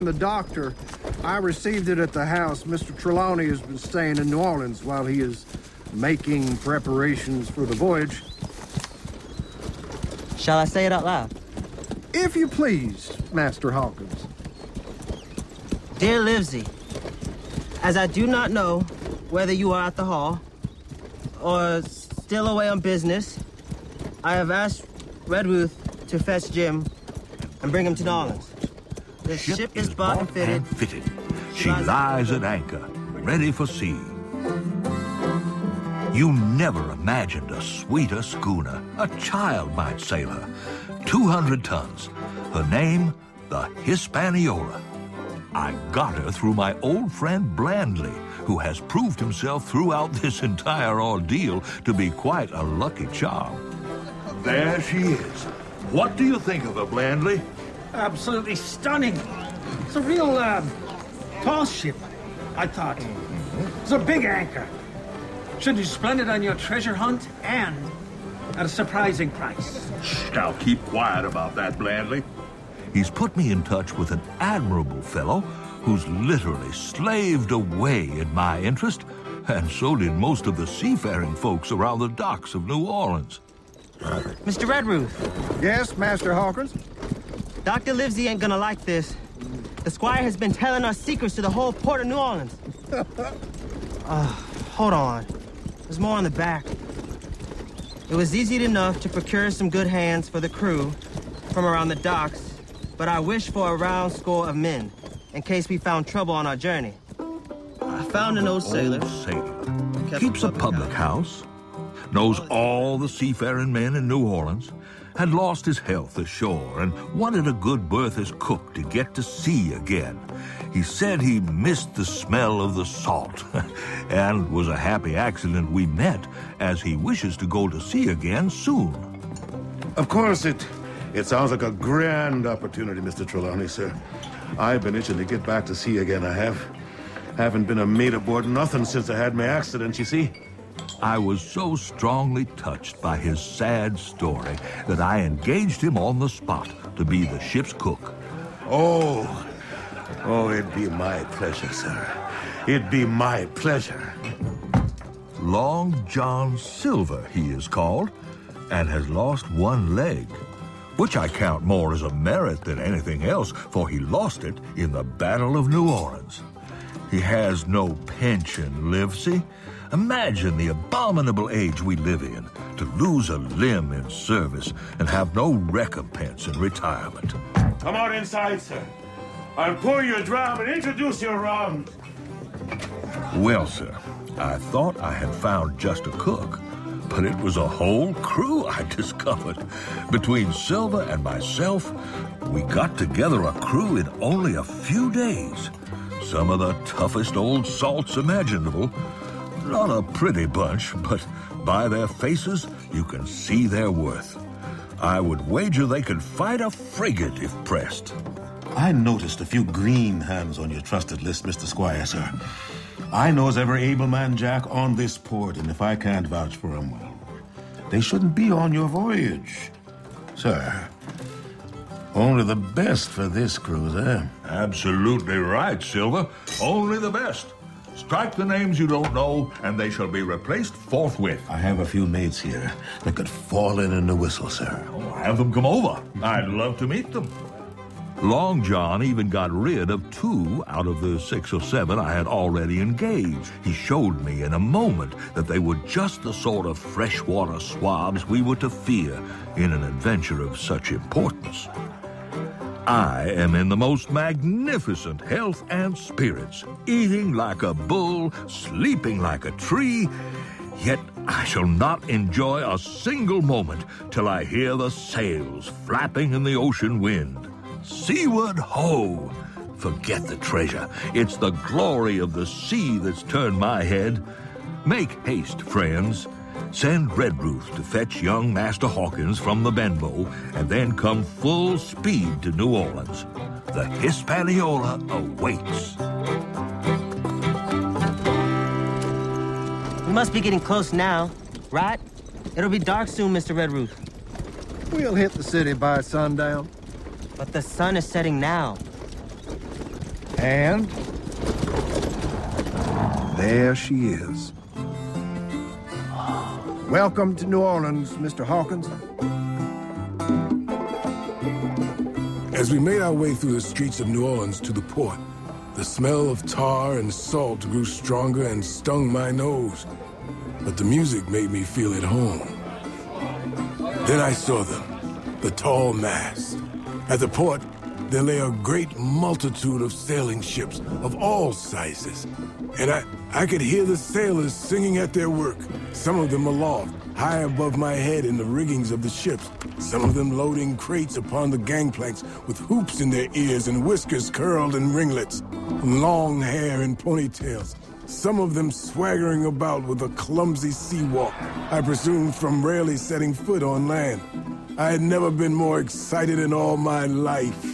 The doctor, I received it at the house. Mr. Trelawney has been staying in New Orleans while he is making preparations for the voyage. Shall I say it out loud? If you please, Master Hawkins. Dear Livesey, as I do not know whether you are at the hall or still away on business, I have asked Redruth to fetch Jim and bring him to New Orleans. The ship is bought and fitted. She lies at anchor, ready for sea. You never imagined a sweeter schooner. A child might sail her. 200 tons. Her name, the Hispaniola. I got her through my old friend Blandley, who has proved himself throughout this entire ordeal to be quite a lucky charm. There she is. What do you think of her, Blandley? Absolutely stunning. It's a real, tall ship, I thought. It's a big anchor. Should do splendid on your treasure hunt and at a surprising price. Shh, now keep quiet about that, Blandley. He's put me in touch with an admirable fellow who's literally slaved away in my interest, and so did most of the seafaring folks around the docks of New Orleans. Mr. Redruth. Yes, Master Hawkins? Dr. Livesey ain't gonna like this. The squire has been telling us secrets to the whole port of New Orleans. Hold on. There's more on the back. It was easy enough to procure some good hands for the crew from around the docks, but I wish for a round score of men, in case we found trouble on our journey. I found an old sailor. Keeps a public house. Knows all the seafaring men in New Orleans. Had lost his health ashore and wanted a good berth as cook to get to sea again. He said he missed the smell of the salt, and was a happy accident we met, as he wishes to go to sea again soon. Of course, it sounds like a grand opportunity, Mr. Trelawney, sir. I've been itching to get back to sea again, I have. Haven't been a mate aboard nothing since I had my accident, you see. I was so strongly touched by his sad story that I engaged him on the spot to be the ship's cook. Oh, it'd be my pleasure, sir. It'd be my pleasure. Long John Silver, he is called, and has lost one leg, which I count more as a merit than anything else, for he lost it in the Battle of New Orleans. He has no pension, Livesey. Imagine the abominable age we live in, to lose a limb in service and have no recompense in retirement. Come on inside, sir. I'll pour you a dram and introduce you around. Well, sir, I thought I had found just a cook, but it was a whole crew I discovered. Between Silver and myself, we got together a crew in only a few days. Some of the toughest old salts imaginable. Not a pretty bunch, but by their faces, you can see their worth. I would wager they could fight a frigate if pressed. I noticed a few green hands on your trusted list, Mr. Squire, sir. I knows every able man, Jack, on this port, and if I can't vouch for 'em, well, they shouldn't be on your voyage. Sir, only the best for this cruise, eh? Absolutely right, Silver. Only the best. Strike the names you don't know, and they shall be replaced forthwith. I have a few mates here that could fall in the whistle, sir. Oh, have them come over. I'd love to meet them. Long John even got rid of 2 out of the 6 or 7 I had already engaged. He showed me in a moment that they were just the sort of freshwater swabs we were to fear in an adventure of such importance. I am in the most magnificent health and spirits, eating like a bull, sleeping like a tree, yet I shall not enjoy a single moment till I hear the sails flapping in the ocean wind. Seaward ho! Forget the treasure. It's the glory of the sea that's turned my head. Make haste, friends. Send Redruth to fetch young Master Hawkins from the Benbow, and then come full speed to New Orleans. The Hispaniola awaits. We must be getting close now, right? It'll be dark soon, Mr. Redruth. We'll hit the city by sundown. But the sun is setting now. And there she is. Welcome to New Orleans, Mr. Hawkins. As we made our way through the streets of New Orleans to the port, the smell of tar and salt grew stronger and stung my nose. But the music made me feel at home. Then I saw them, the tall mast. At the port, there lay a great multitude of sailing ships of all sizes. And I could hear the sailors singing at their work, some of them aloft, high above my head in the riggings of the ships, some of them loading crates upon the gangplanks with hoops in their ears and whiskers curled in ringlets, long hair in ponytails, some of them swaggering about with a clumsy sea walk, I presume from rarely setting foot on land. I had never been more excited in all my life.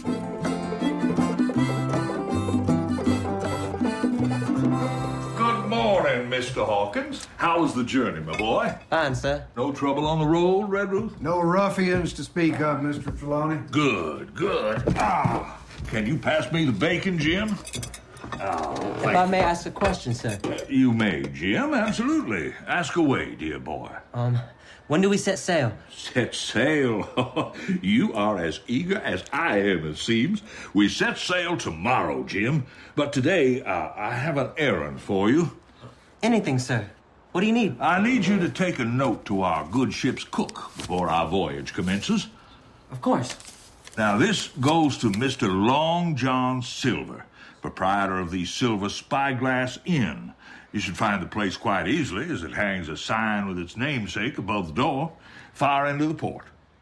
Good morning, Mr. Hawkins. How was the journey, my boy? Fine, sir. No trouble on the road, Red Ruth? No ruffians to speak of, Mr. Trelawney. Good, good. Can you pass me the bacon, Jim? If I may ask a question, sir. You may, Jim, absolutely. Ask away, dear boy. When do we set sail? Set sail? You are as eager as I am, it seems. We set sail tomorrow, Jim. But today, I have an errand for you. Anything, sir. What do you need? I need you to take a note to our good ship's cook before our voyage commences. Of course. Now, this goes to Mr. Long John Silver, proprietor of the Silver Spyglass Inn. You should find the place quite easily, as it hangs a sign with its namesake above the door, far into the port.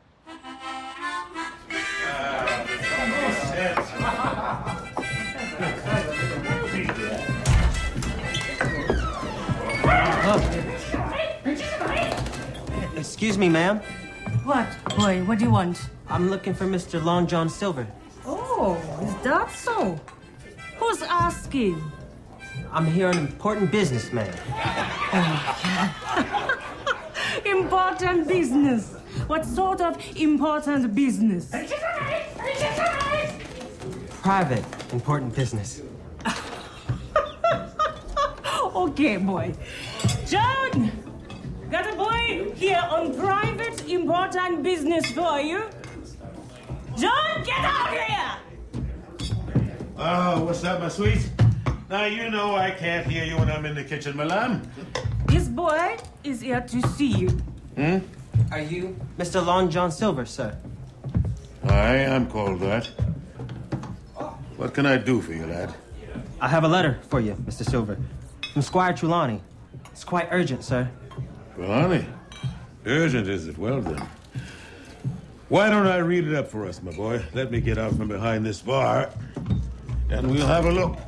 Excuse me, ma'am. What, boy? What do you want? I'm looking for Mr. Long John Silver. Oh, is that so? Who's asking? I'm here on important business, ma'am. Important business. What sort of important business? Private, important business. Okay, boy. John! Got a boy here on private, important business for you. John, get out here! Oh, what's up, my sweet? Now, you know I can't hear you when I'm in the kitchen, my lamb. This boy is here to see you. Are you Mr. Long John Silver, sir? I am called that. What can I do for you, lad? I have a letter for you, Mr. Silver, from Squire Trelawney. It's quite urgent, sir. Trelawney? Urgent, is it? Well, then. Why don't I read it up for us, my boy? Let me get out from behind this bar, and we'll have a look.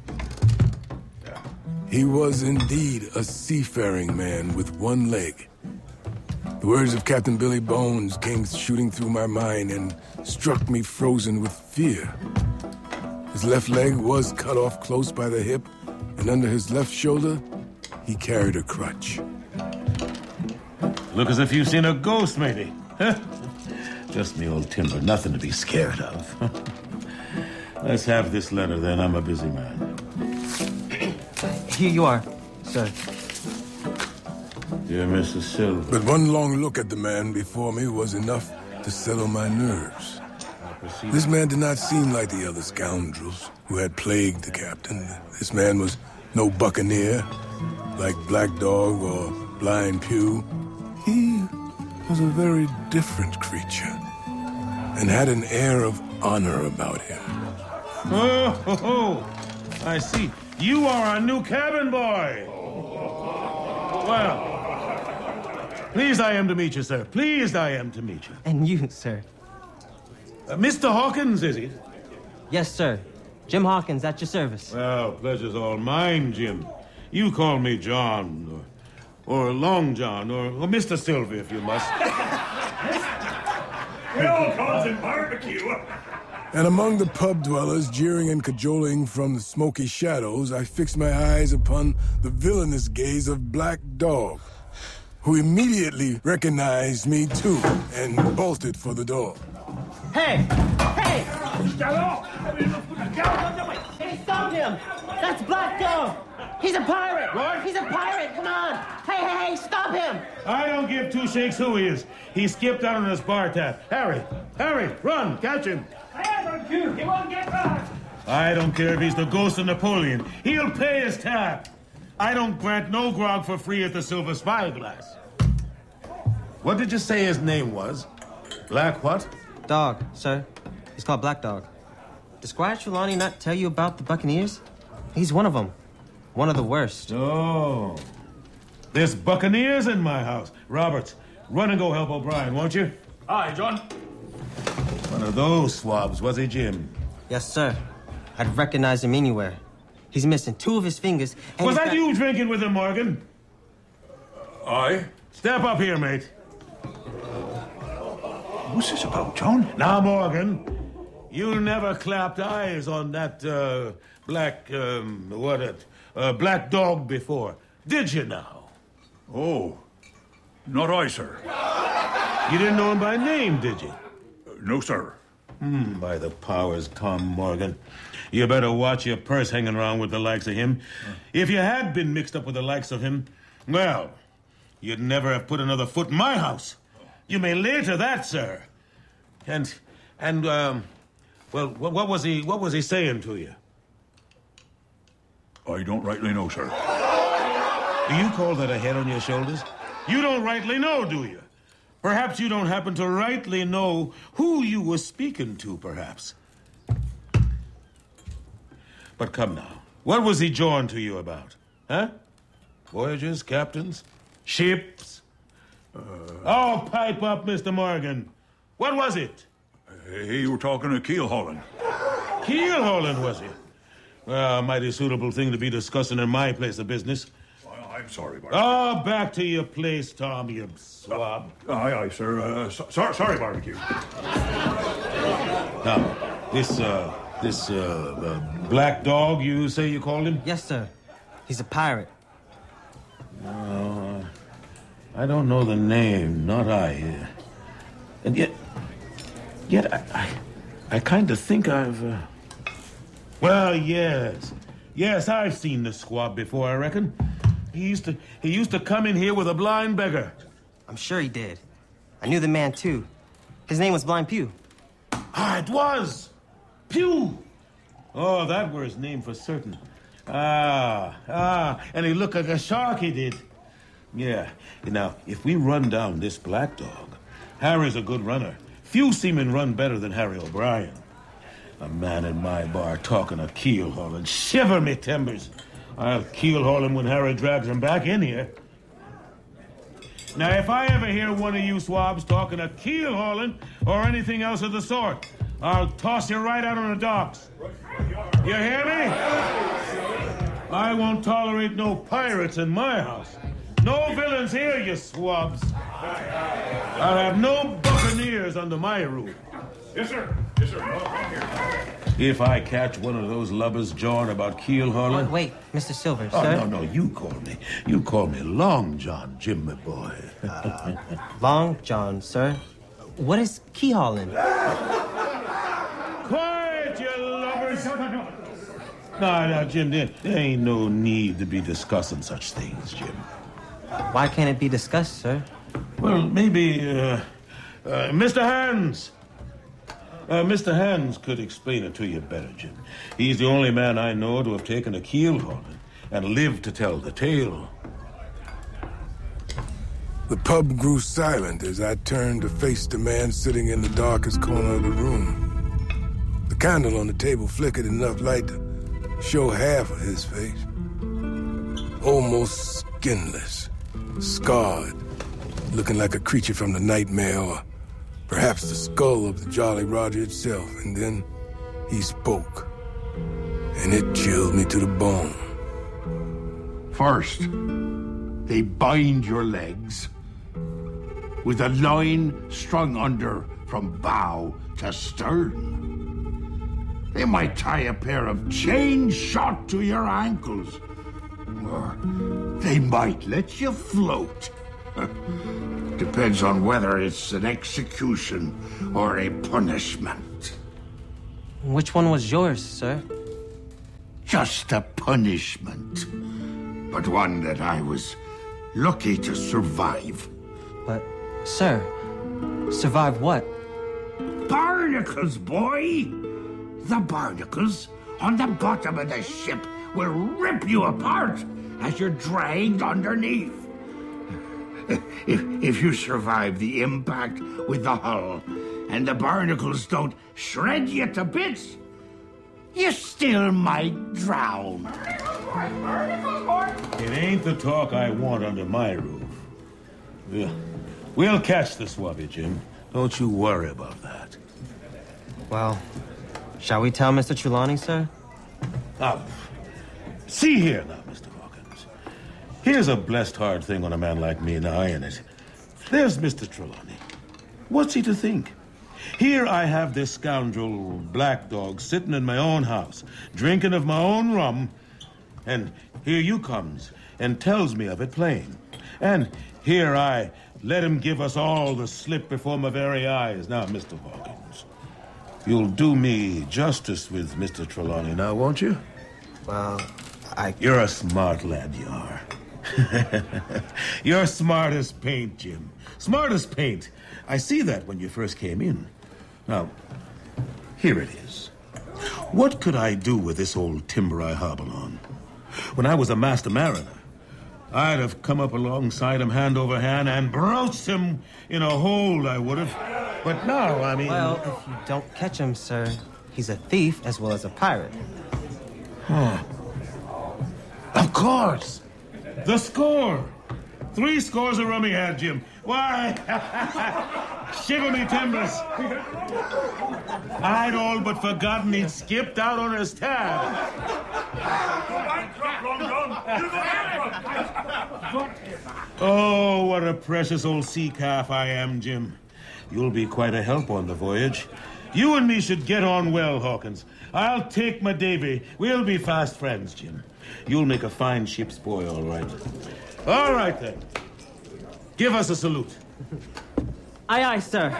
He was indeed a seafaring man with one leg. The words of Captain Billy Bones came shooting through my mind and struck me frozen with fear. His left leg was cut off close by the hip, and under his left shoulder, he carried a crutch. Look as if you've seen a ghost, matey. Just me old timber, nothing to be scared of. Let's have this letter, then. I'm a busy man. Here you are, sir. Dear Mr. Silver. But one long look at the man before me was enough to settle my nerves. This man did not seem like the other scoundrels who had plagued the captain. This man was no buccaneer, like Black Dog or Blind Pew. He was a very different creature, and had an air of honor about him. Oh, I see. You are our new cabin boy. Well, pleased I am to meet you, sir. Pleased I am to meet you. And you, sir. Mr. Hawkins, is it? Yes, sir. Jim Hawkins, at your service. Well, pleasure's all mine, Jim. You call me John, or Long John, or Mr. Silver, if you must. We all call him barbecue. And among the pub dwellers jeering and cajoling from the smoky shadows, I fixed my eyes upon the villainous gaze of Black Dog, who immediately recognized me too and bolted for the door. Hey! Hey! Hey, stop! him! That's Black Dog! He's a pirate! What? He's a pirate! Come on! Hey, stop him! I don't give two shakes who he is. He skipped out on his bar tab. Harry, run, catch him. I have you. He won't get back. I don't care if he's the ghost of Napoleon. He'll pay his tab. I don't grant no grog for free at the Silver Spyglass. What did you say his name was? Black what? Dog, sir. He's called Black Dog. Did Squire Trelawney not tell you about the Buccaneers? He's one of them. One of the worst. Oh. There's Buccaneers in my house. Roberts, run and go help O'Brien, won't you? Aye, John. One of those swabs, was he, Jim? Yes, sir. I'd recognize him anywhere. He's missing 2 of his fingers. And Was that you drinking with him, Morgan? Aye. Step up here, mate. What's this about, John? Now, Morgan, you never clapped eyes on that, black dog before, did you now? Oh, not I, sir. You didn't know him by name, did you? No, sir. By the powers, Tom Morgan. You better watch your purse hanging around with the likes of him. If you had been mixed up with the likes of him, well, you'd never have put another foot in my house. You may lay to that, sir. And what was he saying to you? I don't rightly know, sir. Do you call that a head on your shoulders? You don't rightly know, do you? Perhaps you don't happen to rightly know who you were speaking to, perhaps. But come now, what was he jawing to you about? Huh? Voyages, captains, ships? Oh, pipe up, Mr. Morgan. What was it? You were talking to keel hauling. Keel hauling, was it? Well, a mighty suitable thing to be discussing in my place of business. I'm sorry, Barbecue. Oh, back to your place, Tom, you swab. Aye, sir. Sorry, Barbecue. Now, this Black Dog, you say you called him? Yes, sir. He's a pirate. I don't know the name, not I. And yet I kind of think I've... Well, yes. Yes, I've seen the squab before, I reckon. He used to come in here with a blind beggar. I'm sure he did. I knew the man, too. His name was Blind Pew. Ah, it was! Pew! Oh, that were his name for certain. And he looked like a shark, he did. Yeah. Now, if we run down this Black Dog, Harry's a good runner. Few seamen run better than Harry O'Brien. A man in my bar talking of keel hauling. Shiver me timbers. I'll keel haul him when Harry drags him back in here. Now, if I ever hear one of you swabs talking of keel hauling or anything else of the sort, I'll toss you right out on the docks. You hear me? I won't tolerate no pirates in my house. No villains here, you swabs. I'll have no buccaneers under my roof. Yes, sir. If I catch one of those lubbers jawing about keel hauling... Wait, Mr. Silver, Oh, sir. no, you call me. You call me Long John, Jim, my boy. Long John, sir. What is key hauling? Quiet, you lubbers! No, Jim, there ain't no need to be discussing such things, Jim. Why can't it be discussed, sir? Well, maybe, Mr. Hands. Mr. Hands could explain it to you better, Jim. He's the only man I know to have taken a keel hauling and lived to tell the tale. The pub grew silent as I turned to face the man sitting in the darkest corner of the room. The candle on the table flickered enough light to show half of his face. Almost skinless, scarred, looking like a creature from the nightmare or perhaps the skull of the Jolly Roger itself. And then he spoke, and it chilled me to the bone. First, they bind your legs with a line strung under from bow to stern. They might tie a pair of chains shot to your ankles, or they might let you float. Depends on whether it's an execution or a punishment. Which one was yours, sir? You just a punishment, but one that I was lucky to survive. But, sir, survive what? Barnacles, boy! The barnacles on the bottom of the ship will rip you apart as you're dragged underneath. If you survive the impact with the hull and the barnacles don't shred you to bits, you still might drown. It ain't the talk I want under my roof. We'll catch the swabby, Jim. Don't you worry about that. Well, shall we tell Mr. Trelawney, sir? Now, see here now, Mr. Hawkins. Here's a blessed hard thing on a man like me now, ain't it? There's Mr. Trelawney. What's he to think? Here I have this scoundrel Black Dog sitting in my own house, drinking of my own rum, and here you comes and tells me of it plain. And here I let him give us all the slip before my very eyes. Now, Mr. Hawkins, you'll do me justice with Mr. Trelawney now, won't you? Well, You're a smart lad, you are. You're smart as paint, Jim. Smart as paint. I see that when you first came in. Now, here it is. What could I do with this old timber I hobble on? When I was a master mariner, I'd have come up alongside him hand over hand and broached him in a hold, I would have. But now, I mean... Well, if you don't catch him, sir, he's a thief as well as a pirate. Of course! The score! 3 scores of rum he had, Jim. Why, shiver me timbers. I'd all but forgotten he'd skipped out on his tab. Oh, what a precious old sea calf I am, Jim. You'll be quite a help on the voyage. You and me should get on well, Hawkins. I'll take my Davy. We'll be fast friends, Jim. You'll make a fine ship's boy, all right. All right, then. Give us a salute. Aye, aye, sir.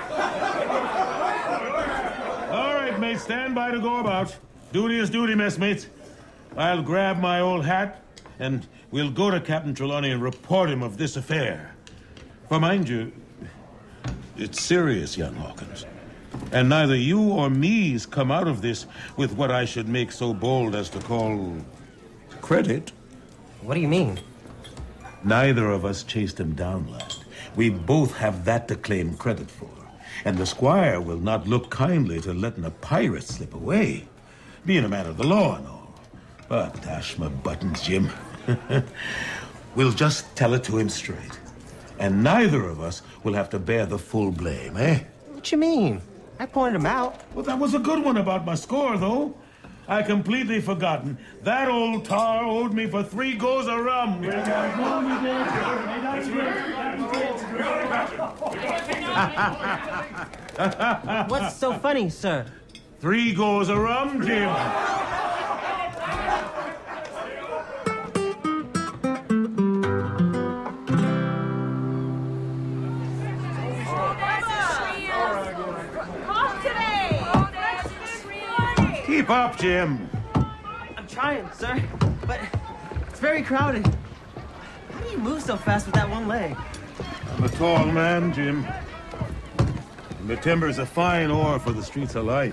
All right, mate, stand by to go about. Duty is duty, messmates. I'll grab my old hat, and we'll go to Captain Trelawney and report him of this affair. For mind you, it's serious, young Hawkins. And neither you or me's come out of this with what I should make so bold as to call credit. What do you mean? Neither of us chased him down, lad. We both have that to claim credit for. And the squire will not look kindly to letting a pirate slip away, being a man of the law and all. But dash my buttons, Jim. We'll just tell it to him straight. And neither of us will have to bear the full blame, eh? What you mean? I pointed him out. Well, that was a good one about my score, though. I completely forgotten. That old tar owed me for 3 goes of rum. What's so funny, sir? 3 goes of rum, Jim. Keep up, Jim. I'm trying, sir, but it's very crowded. How do you move so fast with that one leg? I'm a tall man, Jim. And the timber's a fine ore for the streets of life.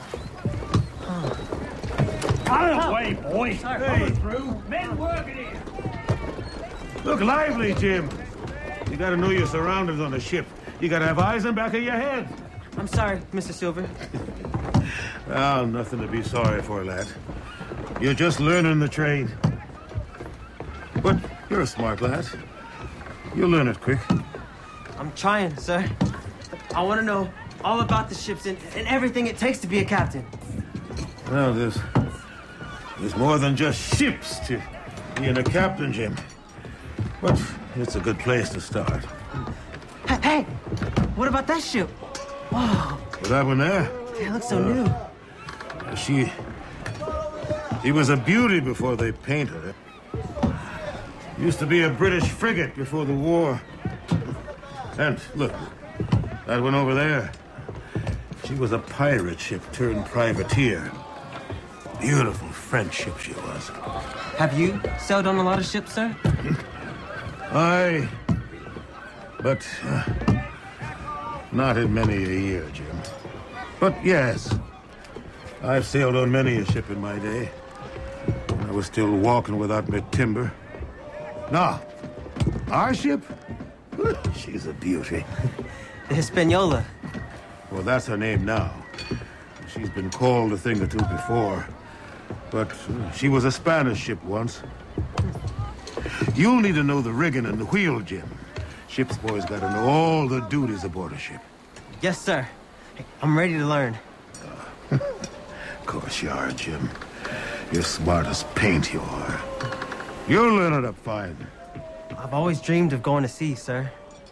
Out of the way, boy. Hey. Through. Men working here. Look lively, Jim. You gotta know your surroundings on a ship. You gotta have eyes in the back of your head. I'm sorry, Mr. Silver. Well, nothing to be sorry for, lad. You're just learning the trade. But you're a smart lad. You'll learn it quick. I'm trying, sir. I want to know all about the ships and everything it takes to be a captain. Well, there's more than just ships to being a captain, Jim. But it's a good place to start. Hey, what about that ship? Whoa. That one there? It looks so new. She was a beauty before they painted it. Used to be a British frigate before the war. And look, that one over there. She was a pirate ship turned privateer. Beautiful, French ship she was. Have you sailed on a lot of ships, sir? Aye, but not in many a year, Jim. But yes, I've sailed on many a ship in my day. When I was still walking without my timber. Now, our ship, she's a beauty. The Hispaniola. Well, that's her name now. She's been called a thing or two before. But she was a Spanish ship once. You'll need to know the rigging and the wheel, Jim. Ship's boys gotta know all the duties aboard a ship. Yes, sir. I'm ready to learn. Of course you are, Jim. You're smart as paint, you are. You'll learn it up fine. I've always dreamed of going to sea, sir.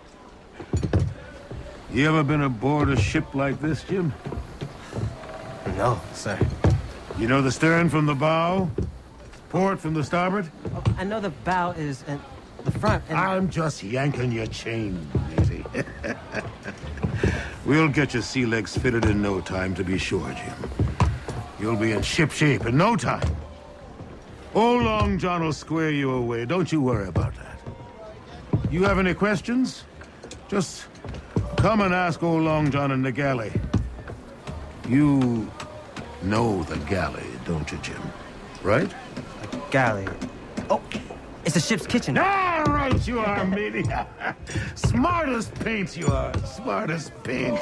You ever been aboard a ship like this, Jim? No, sir. You know the stern from the bow? Port from the starboard? Oh, I know the bow is in the front. And... I'm just yanking your chain, matey. We'll get your sea legs fitted in no time, to be sure, Jim. You'll be in ship shape in no time. Old Long John will square you away. Don't you worry about that. You have any questions? Just come and ask Old Long John in the galley. You know the galley, don't you, Jim? Right? A galley. Oh, it's the ship's kitchen. Ah, right you are, matey. Smart as paint you are. Smart as paint.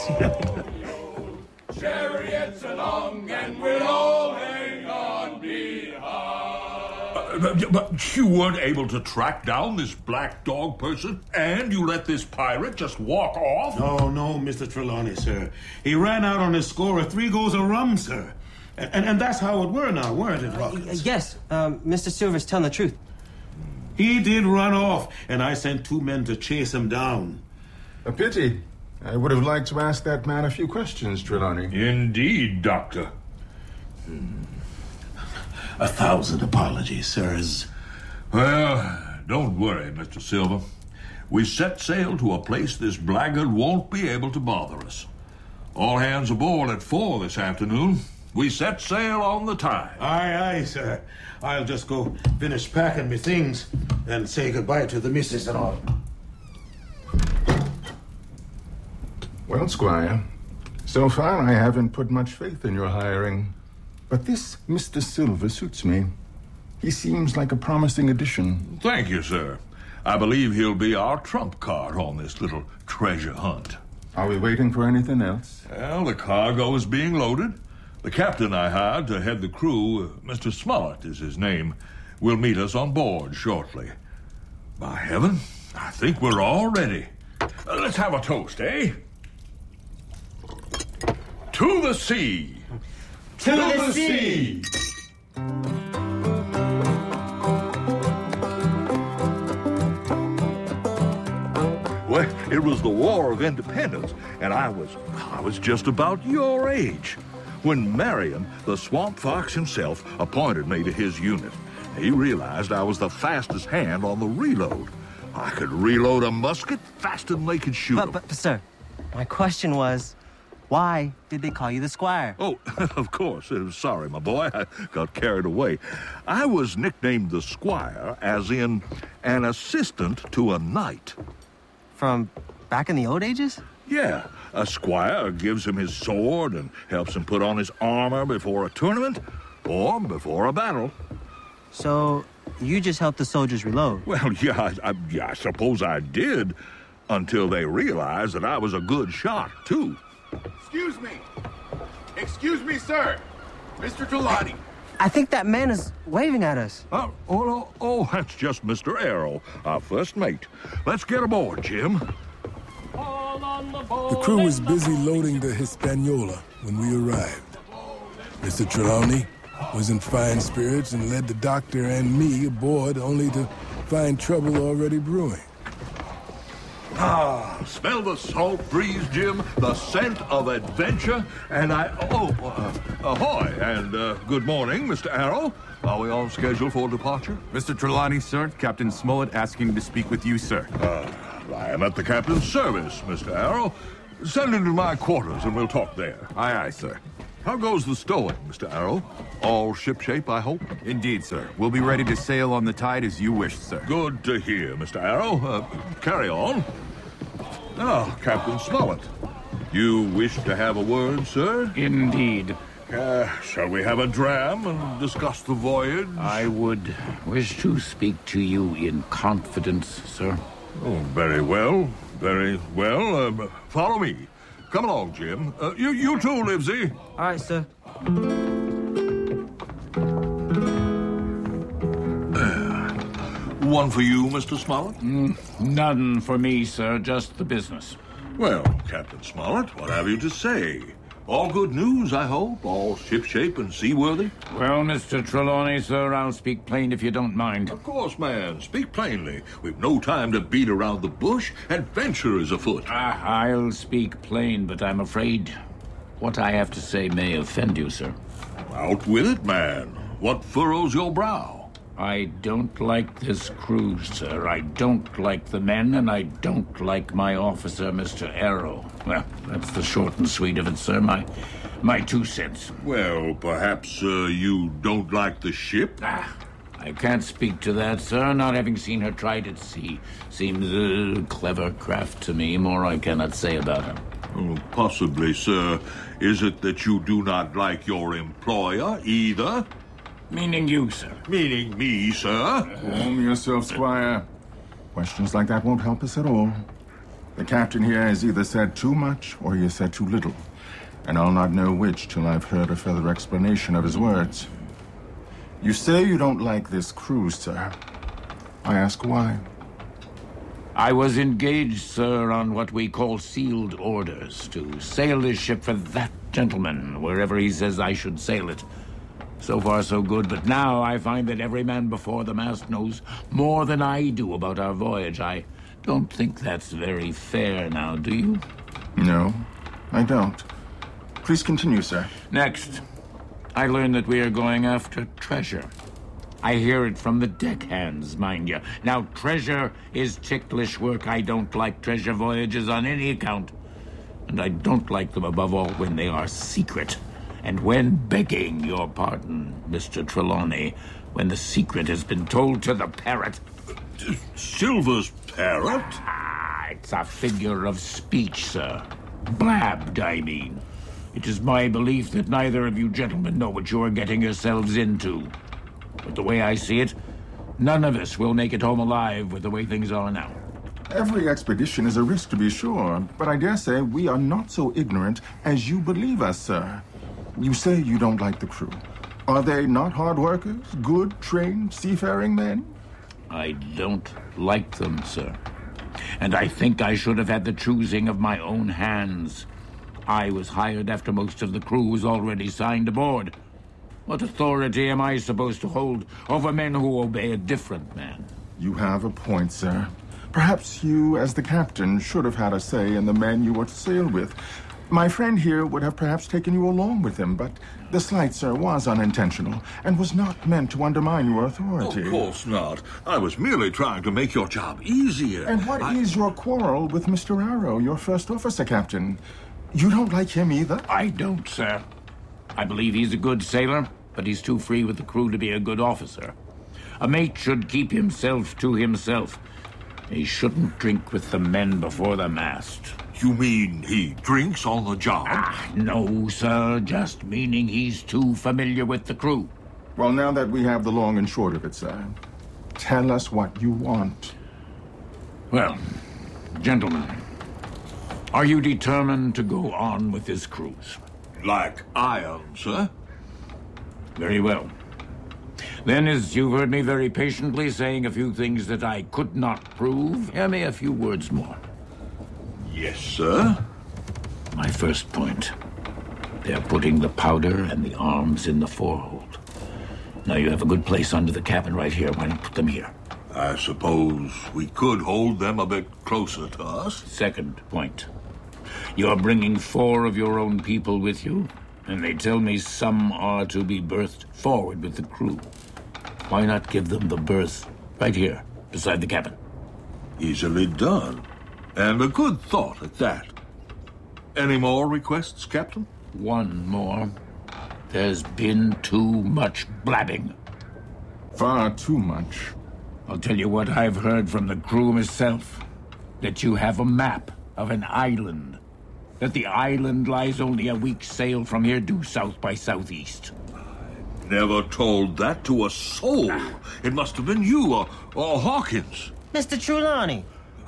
Chariots along and we'll all hang on behind. But you weren't able to track down this black dog person, and you let this pirate just walk off? No, Mr. Trelawney, sir. He ran out on his score of 3 goes of rum, sir. And that's how it were now, weren't it, Hawkins? Yes, Mr. Silver's telling the truth. He did run off, and I sent 2 men to chase him down. A pity. I would have liked to ask that man a few questions, Trelawney. Indeed, Doctor. 1,000 apologies, sirs. Well, don't worry, Mr. Silver. We set sail to a place this blackguard won't be able to bother us. All hands aboard at 4 this afternoon. We set sail on the tide. Aye, sir. I'll just go finish packing me things and say goodbye to the missus and all. Well, Squire, so far I haven't put much faith in your hiring. But this Mr. Silver suits me. He seems like a promising addition. Thank you, sir. I believe he'll be our trump card on this little treasure hunt. Are we waiting for anything else? Well, the cargo is being loaded. The captain I hired to head the crew, Mr. Smollett is his name, will meet us on board shortly. By heaven, I think we're all ready. Let's have a toast, eh? To the sea! To the sea! Well, it was the War of Independence, and I was just about your age when Marion, the Swamp Fox himself, appointed me to his unit. He realized I was the fastest hand on the reload. I could reload a musket faster than they could shoot 'em. But, sir, my question was, why did they call you the Squire? Oh, of course. Sorry, my boy. I got carried away. I was nicknamed the Squire, as in an assistant to a knight. From back in the old ages? Yeah. A squire gives him his sword and helps him put on his armor before a tournament or before a battle. So you just helped the soldiers reload? Well, yeah, I suppose I did, until they realized that I was a good shot, too. Excuse me. Excuse me, sir. Mr. Trelawney. I think that man is waving at us. Oh, that's just Mr. Arrow, our first mate. Let's get aboard, Jim. The crew was busy loading the Hispaniola when we arrived. Mr. Trelawney was in fine spirits and led the doctor and me aboard only to find trouble already brewing. Ah, smell the salt breeze, Jim, the scent of adventure, and ahoy, and good morning, Mr. Arrow. Are we on schedule for departure? Mr. Trelawney, sir, Captain Smollett asking to speak with you, sir. I am at the captain's service, Mr. Arrow. Send him to my quarters and we'll talk there. Aye, sir. How goes the stowing, Mr. Arrow? All shipshape, I hope? Indeed, sir. We'll be ready to sail on the tide as you wish, sir. Good to hear, Mr. Arrow. Carry on. Now, Captain Smollett, you wish to have a word, sir? Indeed. Shall we have a dram and discuss the voyage? I would wish to speak to you in confidence, sir. Oh, very well. Very well. Follow me. Come along, Jim. You too, Livesey. All right, sir. One for you, Mr. Smollett? None for me, sir. Just the business. Well, Captain Smollett, what have you to say? All good news, I hope? All shipshape and seaworthy? Well, Mr. Trelawney, sir, I'll speak plain if you don't mind. Of course, man. Speak plainly. We've no time to beat around the bush. Adventure is afoot. I'll speak plain, but I'm afraid what I have to say may offend you, sir. Out with it, man. What furrows your brow? I don't like this cruise, sir. I don't like the men, and I don't like my officer, Mr. Arrow. Well, that's the short and sweet of it, sir. My 2 cents. Well, perhaps you don't like the ship? I can't speak to that, sir, not having seen her tried at sea. Seems a clever craft to me. More I cannot say about her. Oh, possibly, sir. Is it that you do not like your employer, either? Meaning you, sir. Meaning me, sir. Calm yourself, Squire. Questions like that won't help us at all. The captain here has either said too much or he has said too little. And I'll not know which till I've heard a further explanation of his words. You say you don't like this cruise, sir. I ask why. I was engaged, sir, on what we call sealed orders to sail this ship for that gentleman, wherever he says I should sail it. So far, so good, but now I find that every man before the mast knows more than I do about our voyage. I don't think that's very fair now, do you? No, I don't. Please continue, sir. Next, I learn that we are going after treasure. I hear it from the deckhands, mind you. Now, treasure is ticklish work. I don't like treasure voyages on any account. And I don't like them above all when they are secret. And when begging your pardon, Mr. Trelawney, when the secret has been told to the parrot. Silver's parrot? It's a figure of speech, sir. Blabbed, I mean. It is my belief that neither of you gentlemen know what you are getting yourselves into. But the way I see it, none of us will make it home alive with the way things are now. Every expedition is a risk, to be sure, but I dare say we are not so ignorant as you believe us, sir. You say you don't like the crew. Are they not hard workers, good, trained, seafaring men? I don't like them, sir. And I think I should have had the choosing of my own hands. I was hired after most of the crew was already signed aboard. What authority am I supposed to hold over men who obey a different man? You have a point, sir. Perhaps you, as the captain, should have had a say in the men you were to sail with. My friend here would have perhaps taken you along with him, but the slight, sir, was unintentional and was not meant to undermine your authority. Of course not. I was merely trying to make your job easier. And what is your quarrel with Mr. Arrow, your first officer, Captain? You don't like him either? I don't, sir. I believe he's a good sailor, but he's too free with the crew to be a good officer. A mate should keep himself to himself. He shouldn't drink with the men before the mast. You mean he drinks on the job? No, sir. Just meaning he's too familiar with the crew. Well, now that we have the long and short of it, sir, tell us what you want. Well, gentlemen, are you determined to go on with this cruise? Like iron, sir. Very well. Then, as you've heard me very patiently saying a few things that I could not prove, hear me a few words more. Yes, sir. My first point. They're putting the powder and the arms in the forehold. Now you have a good place under the cabin right here. Why not put them here? I suppose we could hold them a bit closer to us. Second point. You're bringing 4 of your own people with you, and they tell me some are to be berthed forward with the crew. Why not give them the berth right here, beside the cabin? Easily done. And a good thought at that. Any more requests, Captain? One more. There's been too much blabbing. Far too much. I'll tell you what I've heard from the crew myself. That you have a map of an island. That the island lies only a week's sail from here due south by southeast. Never told that to a soul. It must have been you or Hawkins. Mr. Trelawney.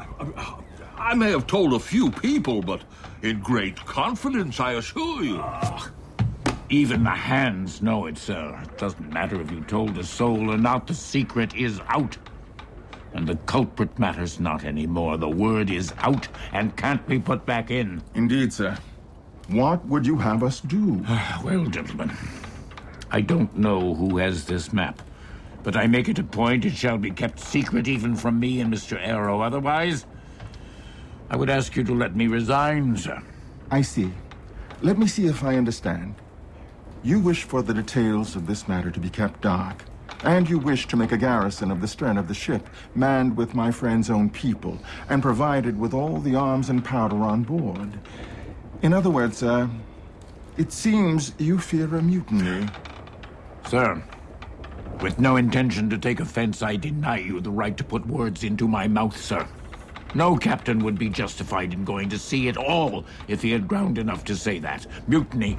I may have told a few people, but in great confidence, I assure you. Even the hands know it, sir. It doesn't matter if you told a soul or not. The secret is out. And the culprit matters not anymore. The word is out and can't be put back in. Indeed, sir. What would you have us do? Well, gentlemen, I don't know who has this map, but I make it a point it shall be kept secret even from me and Mr. Arrow. Otherwise, I would ask you to let me resign, sir. I see. Let me see if I understand. You wish for the details of this matter to be kept dark, and you wish to make a garrison of the stern of the ship, manned with my friend's own people, and provided with all the arms and powder on board. In other words, sir, it seems you fear a mutiny. Sir, with no intention to take offense, I deny you the right to put words into my mouth, sir. No captain would be justified in going to sea at all if he had ground enough to say that. Mutiny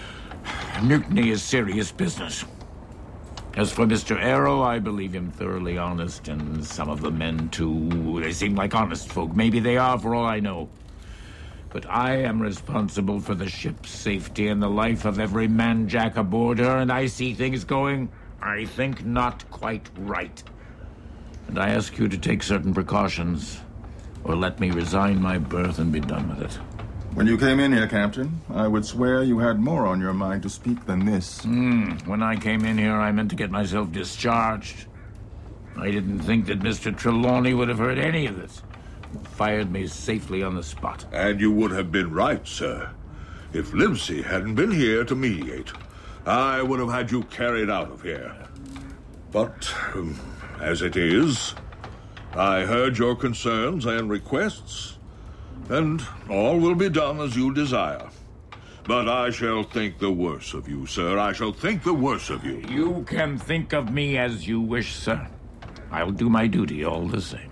is serious business. As for Mr. Arrow, I believe him thoroughly honest, and some of the men, too. They seem like honest folk. Maybe they are, for all I know. But I am responsible for the ship's safety and the life of every man jack aboard her, and I see things going, I think, not quite right. And I ask you to take certain precautions, or let me resign my berth and be done with it. When you came in here, Captain, I would swear you had more on your mind to speak than this. When I came in here, I meant to get myself discharged. I didn't think that Mr. Trelawney would have heard any of this. Fired me safely on the spot. And you would have been right, sir. If Livesey hadn't been here to mediate, I would have had you carried out of here. But, as it is, I heard your concerns and requests, and all will be done as you desire. But I shall think the worse of you, sir. I shall think the worse of you. You can think of me as you wish, sir. I'll do my duty all the same.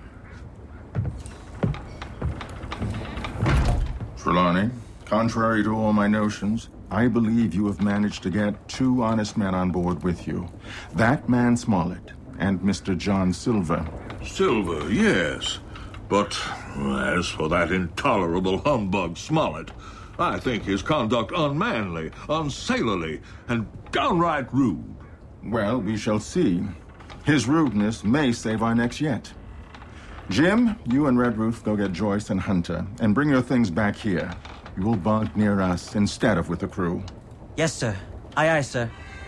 Trelawney, contrary to all my notions, I believe you have managed to get 2 honest men on board with you. That man Smollett and Mr. John Silver. Silver, yes. But as for that intolerable humbug Smollett, I think his conduct unmanly, unsailorly, and downright rude. Well, we shall see. His rudeness may save our necks yet. Jim, you and Redruth go get Joyce and Hunter, and bring your things back here. You will bunk near us instead of with the crew. Yes, sir. Aye, aye, sir.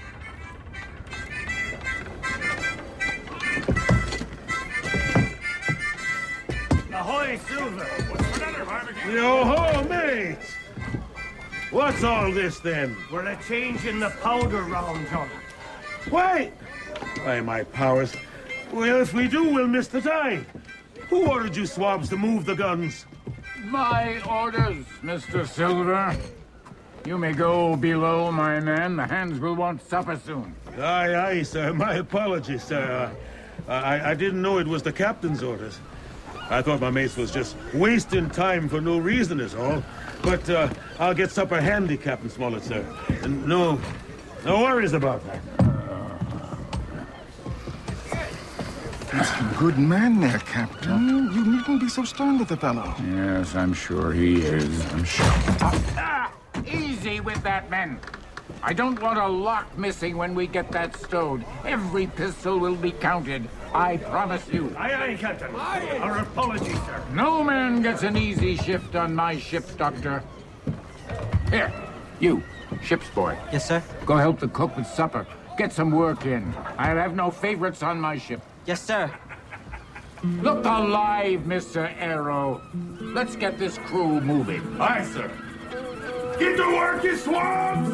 Ahoy, Silver! Yo-ho, mates! What's all this, then? We're changing the powder round, John. Wait! By my powers. Well, if we do, we'll miss the tide. Who ordered you swabs to move the guns? My orders, Mr. Silver. You may go below, my man. The hands will want supper soon. Aye, aye, sir. My apologies, sir. I didn't know it was the captain's orders. I thought my mates was just wasting time for no reason is all. But I'll get supper handy, Captain Smollett, sir. And no worries about that. He's a good man there, Captain. You needn't be so stern with the fellow. Yes, I'm sure he is. I'm sure. Easy with that, men. I don't want a lock missing when we get that stowed. Every pistol will be counted. I promise you. Aye, aye, Captain. Aye. Our apologies, sir. No man gets an easy shift on my ship, Doctor. Here, you, ship's boy. Yes, sir. Go help the cook with supper. Get some work in. I'll have no favorites on my ship. Yes, sir. Look alive, Mr. Arrow. Let's get this crew moving. Aye, sir. Get to work, you swabs!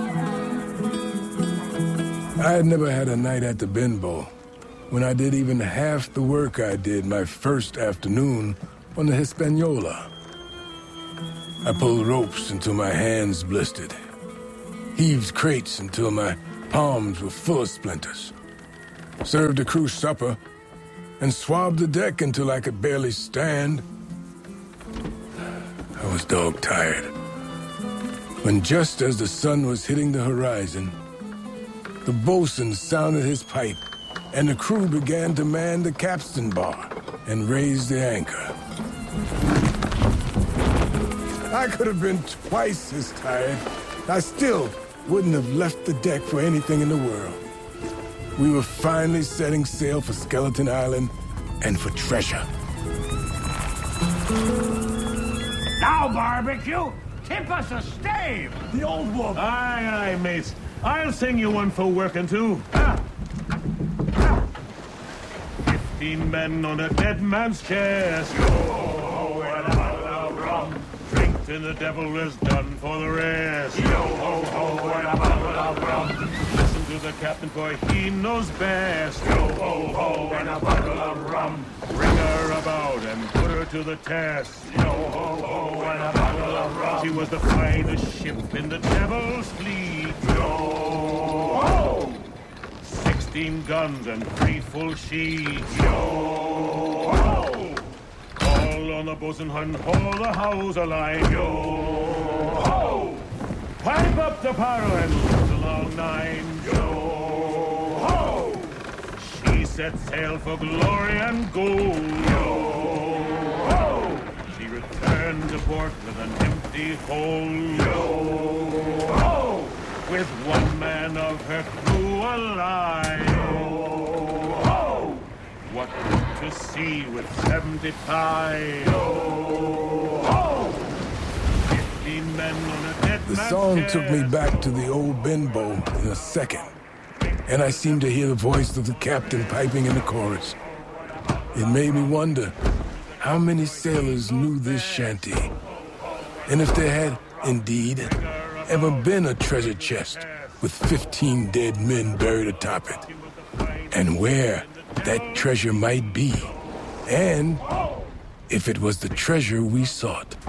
I had never had a night at the Benbow. When I did even half the work I did my first afternoon on the Hispaniola. I pulled ropes until my hands blistered. heaved crates until my palms were full of splinters, served the crew supper, and swabbed the deck until I could barely stand. I was dog-tired, when just as the sun was hitting the horizon, the bosun sounded his pipe, and the crew began to man the capstan bar and raise the anchor. I could have been twice as tired. I still wouldn't have left the deck for anything in the world. We were finally setting sail for Skeleton Island and for treasure. Now, barbecue, tip us a stave. The old wolf. Aye, mates. I'll sing you one for working, too. 15 men on a dead man's chest. Yo-ho-ho, and a bottle of rum. Drink till the devil is done for the rest. Yo-ho-ho, and a bottle of rum. Listen to the captain, for he knows best. Yo-ho-ho, and a bottle of rum. Bring her about and put her to the test. Yo-ho-ho, and a bottle of rum. She was the finest ship in the devil's fleet. Yo-ho! 16 guns and 3 full sheets. Yo-ho! All on the bosun and haul the hawser line. Yo-ho! Pipe up the power and loose the long 9. Yo-ho! She set sail for glory and gold. Yo-ho! She returned to port with an empty hold. Yo-ho! With 1 man of her crew alive. Yo-ho! What to see with 75? Yo-ho! 15 men on a dead The man's song chest. took me back to the old Benbow in a second, and I seemed to hear the voice of the captain piping in the chorus. It made me wonder how many sailors knew this shanty, and if there had, indeed, ever been a treasure chest with 15 dead men buried atop it, and where that treasure might be, and if it was the treasure we sought.